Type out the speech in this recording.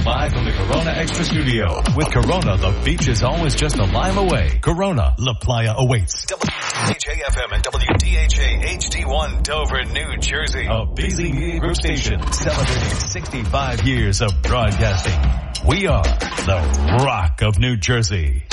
Live from the Corona Extra Studio. With Corona, the beach is always just a lime away. Corona, La Playa awaits. WDHA-FM and WDHA HD1 Dover, New Jersey. A BZ Group station celebrating 65 years of broadcasting. We are the Rock of New Jersey.